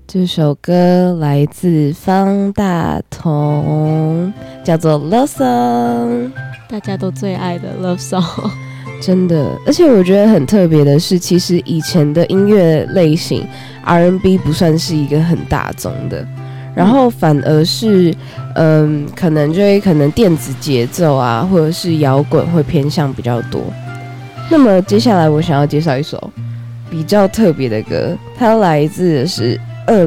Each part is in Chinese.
这首歌来自方大同，叫做 Love Song， 大家都最爱的 Love Song。 真的，而且我觉得很特别的是，其实以前的音乐类型 R&B 不算是一个很大众的，然后反而是可能电子节奏啊，或者是摇滚会偏向比较多。那么接下来我想要介绍一首比较特别的歌，它来自的是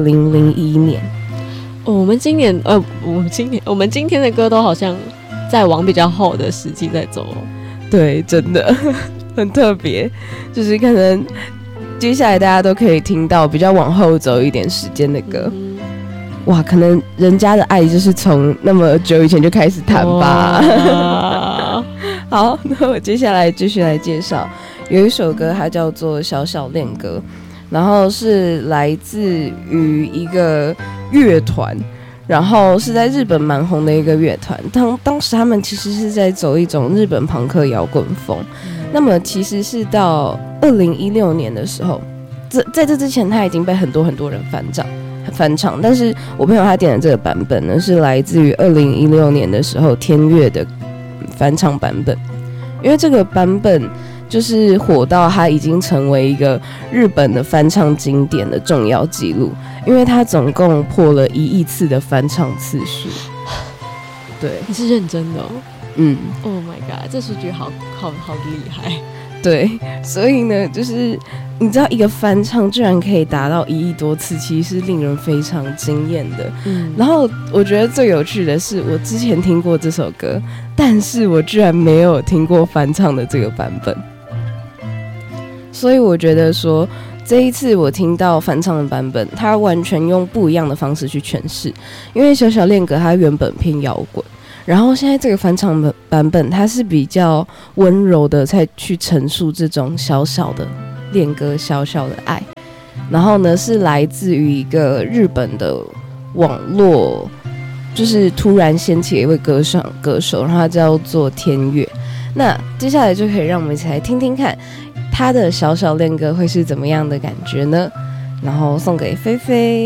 2001年。 我们今天的歌都好像在往比较后的时期在走。 对，真的很特别，就是可能接下来大家都可以听到比较往后走一点时间的歌。哇，可能人家的爱就是从那么久以前就开始谈吧。好，那我接下来继续来介绍，有一首歌它叫做《小小恋歌》，然后是来自于一个乐团，然后是在日本蛮红的一个乐团。当时他们其实是在走一种日本朋克摇滚风。那么其实是到2016年的时候，在这之前他已经被很多人翻唱，但是我朋友他点的这个版本呢，是来自于2016年的时候天乐的翻唱版本。因为这个版本就是火到它已经成为一个日本的翻唱经典的重要纪录，因为它总共破了1亿次的翻唱次数。对， 你是认真的哦？Oh my god， 这数据好厉害。 对，所以呢，就是你知道一个翻唱居然可以达到1亿多次，其实是令人非常惊艳的。然后我觉得最有趣的是，我之前听过这首歌，但是我居然没有听过翻唱的这个版本。所以我觉得说，这一次我听到翻唱的版本，它完全用不一样的方式去诠释。因为小小恋歌它原本偏摇滚，然后现在这个翻唱的版本，它是比较温柔的在去陈述这种小小的恋歌、小小的爱。然后呢，是来自于一个日本的网络，就是突然掀起了一位歌手，然后他叫做天乐。那接下来就可以让我们一起来听听看他的小小恋歌会是怎么样的感觉呢？然后送给菲菲。